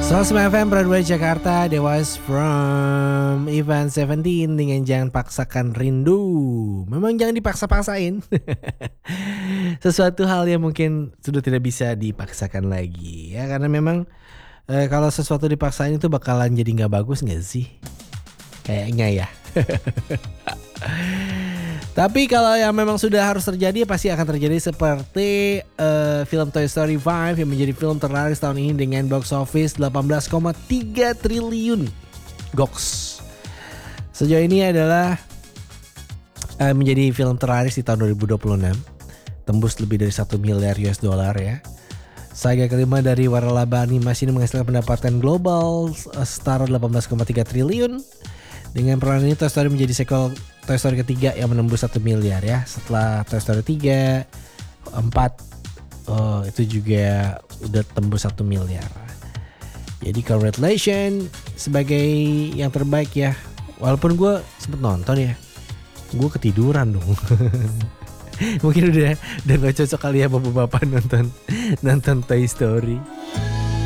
105 FM Broadway Jakarta, Dewas from Event 17 dengan Jangan Paksakan Rindu. Memang jangan dipaksa-paksain. Sesuatu hal yang mungkin sudah tidak bisa dipaksakan lagi ya, karena memang kalau sesuatu dipaksain itu bakalan jadi nggak bagus nggak sih? Kayaknya ya. Tapi kalau yang memang sudah harus terjadi pasti akan terjadi seperti film Toy Story 5 yang menjadi film terlaris tahun ini dengan box office 18,3 triliun goks. Sejauh ini adalah menjadi film terlaris di tahun 2026, tembus lebih dari 1 miliar US dollar ya. Saga kelima dari waralaba animasi ini menghasilkan pendapatan global setara 18,3 triliun. Dengan peran ini Toy Story menjadi sequel Toy Story ketiga yang menembus 1 miliar ya. Setelah Toy Story 3, 4 itu juga udah tembus 1 miliar. Jadi congratulations sebagai yang terbaik ya. Walaupun gue sempet nonton ya, gue ketiduran dong. Mungkin udah gak cocok kali ya bapak-bapak nonton Toy Story.